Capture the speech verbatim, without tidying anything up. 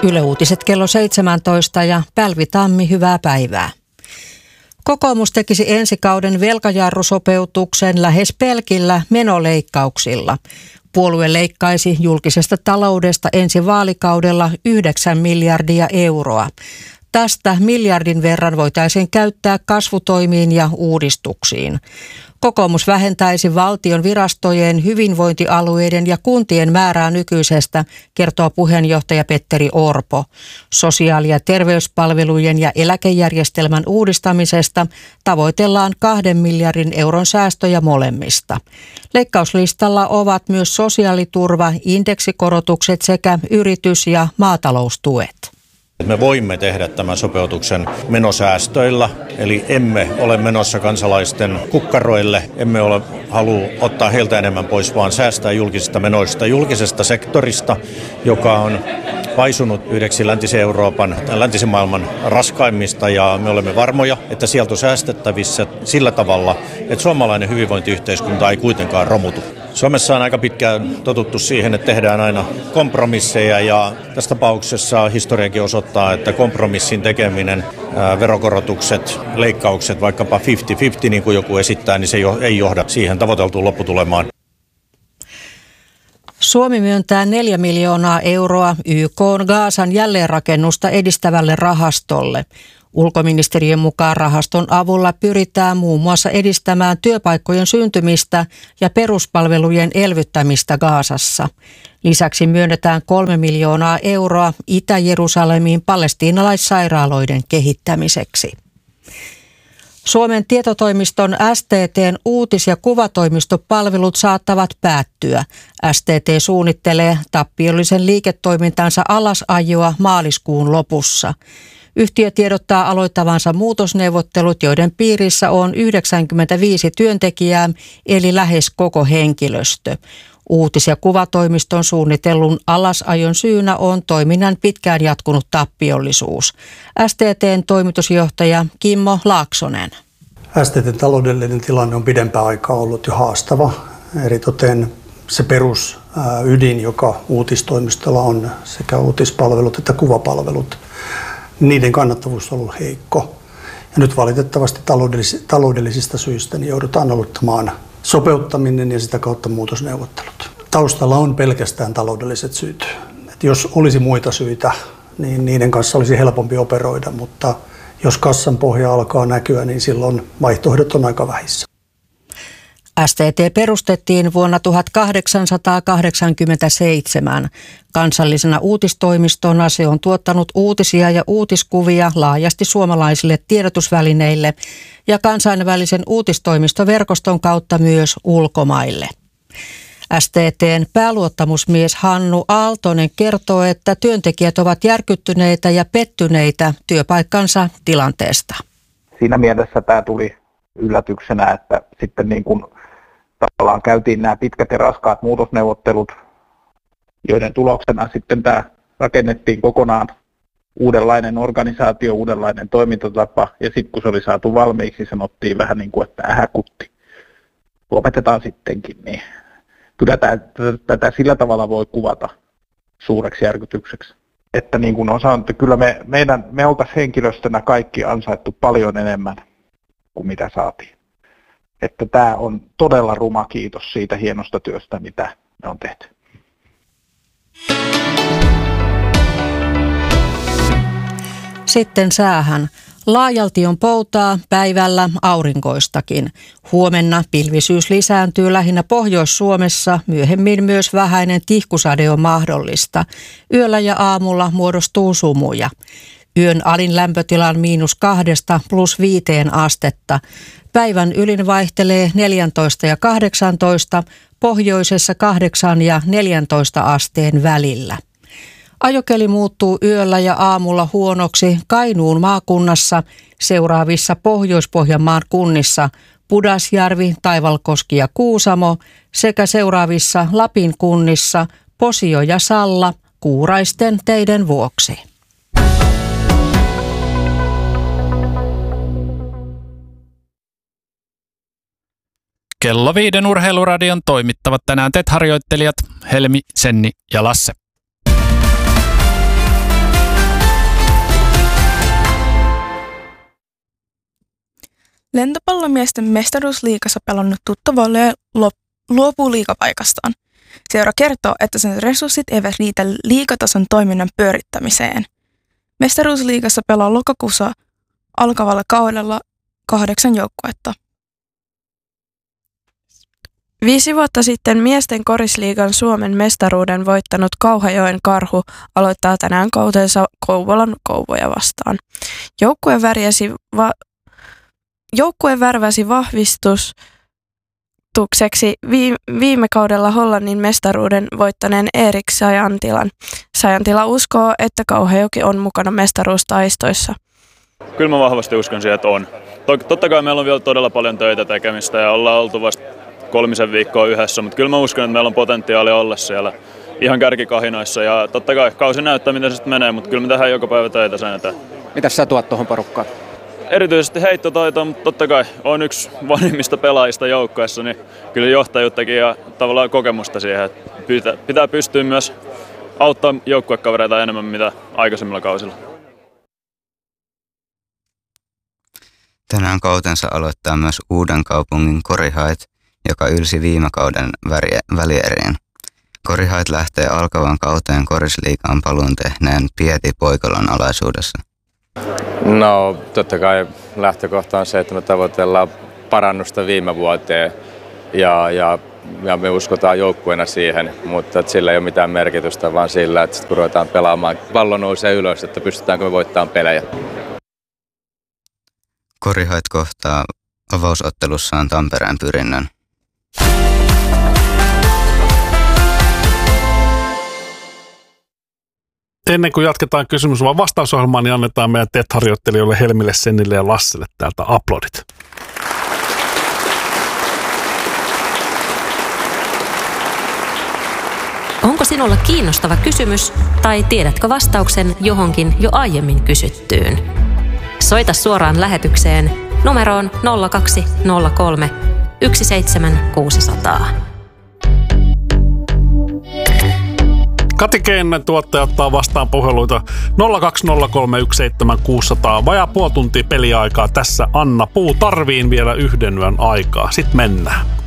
Yle Uutiset kello seitsemäntoista ja Pälvi Tammi, hyvää päivää. Kokoomus tekisi ensi kauden velkajarrusopeutuksen lähes pelkillä menoleikkauksilla. Puolue leikkaisi julkisesta taloudesta ensi vaalikaudella yhdeksän miljardia euroa. Tästä miljardin verran voitaisiin käyttää kasvutoimiin ja uudistuksiin. Kokoomus vähentäisi valtion virastojen, hyvinvointialueiden ja kuntien määrää nykyisestä, kertoo puheenjohtaja Petteri Orpo. Sosiaali- ja terveyspalvelujen ja eläkejärjestelmän uudistamisesta tavoitellaan kahden miljardin euron säästöjä molemmista. Leikkauslistalla ovat myös sosiaaliturva, indeksikorotukset sekä yritys- ja maataloustuet. Me voimme tehdä tämän sopeutuksen menosäästöillä, eli emme ole menossa kansalaisten kukkaroille, emme ole halua ottaa heiltä enemmän pois, vaan säästää julkisista menoista, julkisesta sektorista, joka on paisunut yhdeksi läntisen Euroopan, läntisen maailman raskaimmista, ja me olemme varmoja, että sieltä on säästettävissä sillä tavalla, että suomalainen hyvinvointiyhteiskunta ei kuitenkaan romutu. Suomessa on aika pitkään totuttu siihen, että tehdään aina kompromisseja, ja tässä tapauksessa historiakin osoittaa, että kompromissin tekeminen, ää, verokorotukset, leikkaukset, vaikkapa viisikymmentä viisikymmentä niin kuin joku esittää, niin se ei johda siihen tavoiteltuun lopputulemaan. Suomi myöntää neljä miljoonaa euroa Y K:n Gazan jälleenrakennusta edistävälle rahastolle. Ulkoministeriön mukaan rahaston avulla pyritään muun muassa edistämään työpaikkojen syntymistä ja peruspalvelujen elvyttämistä Gazassa. Lisäksi myönnetään kolme miljoonaa euroa Itä-Jerusalemin palestiinalaissairaaloiden kehittämiseksi. Suomen tietotoimiston S T T:n uutis- ja kuvatoimistopalvelut saattavat päättyä. S T T suunnittelee tappiollisen liiketoimintansa alasajoa maaliskuun lopussa. Yhtiö tiedottaa aloittavansa muutosneuvottelut, joiden piirissä on yhdeksänkymmentäviisi työntekijää, eli lähes koko henkilöstö. Uutis- ja kuvatoimiston suunnitellun alasajon syynä on toiminnan pitkään jatkunut tappiollisuus. S T T:n toimitusjohtaja Kimmo Laaksonen. S T T:n taloudellinen tilanne on pidempään aikaa ollut jo haastava. Eritoten se perusydin, joka uutistoimistolla on, sekä uutispalvelut että kuvapalvelut, niiden kannattavuus on ollut heikko. Ja nyt valitettavasti taloudellis- taloudellisista syistä niin joudutaan aloittamaan sopeuttaminen ja sitä kautta muutosneuvottelut. Taustalla on pelkästään taloudelliset syyt. Et jos olisi muita syitä, niin niiden kanssa olisi helpompi operoida, mutta jos kassan pohja alkaa näkyä, niin silloin vaihtoehdot on aika vähissä. S T T perustettiin vuonna tuhatkahdeksansataakahdeksankymmentäseitsemän. Kansallisena uutistoimistona se on tuottanut uutisia ja uutiskuvia laajasti suomalaisille tiedotusvälineille ja kansainvälisen uutistoimistoverkoston kautta myös ulkomaille. S T T:n pääluottamusmies Hannu Aaltonen kertoo, että työntekijät ovat järkyttyneitä ja pettyneitä työpaikkansa tilanteesta. Siinä mielessä tämä tuli yllätyksenä, että sitten niin kuin tavallaan käytiin nämä pitkät ja raskaat muutosneuvottelut, joiden tuloksena sitten tämä rakennettiin kokonaan uudenlainen organisaatio, uudenlainen toimintatapa, ja sitten kun se oli saatu valmiiksi, sanottiin vähän niin kuin, että ähäkutti, lopetetaan sittenkin, niin kyllä tätä sillä tavalla voi kuvata suureksi järkytykseksi. Että niin kuin on sanottu, että kyllä me, meidän, me oltaisiin henkilöstönä kaikki ansaittu paljon enemmän kuin mitä saatiin. Että tämä on todella ruma kiitos siitä hienosta työstä, mitä me on tehty. Sitten säähän. Laajalti on poutaa, päivällä aurinkoistakin. Huomenna pilvisyys lisääntyy lähinnä Pohjois-Suomessa, myöhemmin myös vähäinen tihkusade on mahdollista. Yöllä ja aamulla muodostuu sumuja. Yön alin lämpötilan miinus kahdesta plus viiteen astetta. Päivän ylin vaihtelee neljätoista ja kahdeksantoista, pohjoisessa kahdeksan ja neljäntoista asteen välillä. Ajokeli muuttuu yöllä ja aamulla huonoksi Kainuun maakunnassa, seuraavissa Pohjois-Pohjanmaan kunnissa Pudasjärvi, Taivalkoski ja Kuusamo sekä seuraavissa Lapin kunnissa Posio ja Salla kuuraisten teiden vuoksi. Kello viiden urheiluradion toimittavat tänään T E T-harjoittelijat Helmi, Senni ja Lasse. Lentopallomiesten mestaruusliigassa pelannut Tutto Volley luopuu liigapaikastaan. Seura kertoo, että sen resurssit eivät riitä liigatason toiminnan pyörittämiseen. Mestaruusliigassa pelaa lokakuussa alkavalla kaudella kahdeksan joukkuetta. Viisi vuotta sitten miesten korisliigan Suomen mestaruuden voittanut Kauhajoen Karhu aloittaa tänään kautensa Kouvolan Kouvoja vastaan. Joukkue, va- joukkue värväsi vahvistukseksi vi- viime kaudella Hollannin mestaruuden voittaneen Erik Sajantilan. Sajantila uskoo, että Kauhajoki on mukana mestaruustaistoissa. Kyllä mä vahvasti uskon siihen, että on. Totta kai meillä on vielä todella paljon töitä tekemistä ja ollaan oltu vasta kolmisen viikkoa yhdessä, mutta kyllä mä uskon, että meillä on potentiaalia olla siellä ihan kärkikahinoissa ja totta kai kausi näyttää, miten se sitten menee, mutta kyllä me tehdään joka päivä töitä sen eteen. Mitäs sä tuot tuohon porukkaan? Erityisesti heittotaito, mutta totta kai on yksi vanhimmista pelaajista joukkueessa, niin kyllä johtajuuttakin ja tavallaan kokemusta siihen, että pitää, pitää pystyä myös auttaa joukkuekavereita enemmän mitä aikaisemmilla kausilla. Tänään kautensa aloittaa myös Uudenkaupungin Korihait, joka ylsi viime kauden välieriin. Korihait lähtee alkavan kauteen korisliigaan paluun tehneen Pieti Poikalan alaisuudessa. No totta kai lähtökohta on se, että me tavoitellaan parannusta viime vuoteen ja, ja, ja me uskotaan joukkueena siihen, mutta sillä ei ole mitään merkitystä, vaan sillä, että kun ruvetaan pelaamaan, pallo nousee ylös, että pystytäänkö me voittamaan pelejä. Korihait kohtaa avausottelussaan Tampereen Pyrinnön. Ennen kuin jatketaan kysymys vaan vastausohjelmaan, niin annetaan meidän T E T-harjoittelijoille Helmille, Sennille ja Lasselle täältä aplodit. Onko sinulla kiinnostava kysymys tai tiedätkö vastauksen johonkin jo aiemmin kysyttyyn? Soita suoraan lähetykseen numeroon nolla kaksi nolla kolme yksi seitsemän kuusi nolla nolla. Kati Keinen tuottaja ottaa vastaan puheluita nolla kaksi nolla kolme yksi seitsemän kuusi nolla nolla. Vajaa puoli tuntia peliaikaa tässä. Anna Puu tarviin vielä yhden yön aikaa. Sitten mennään.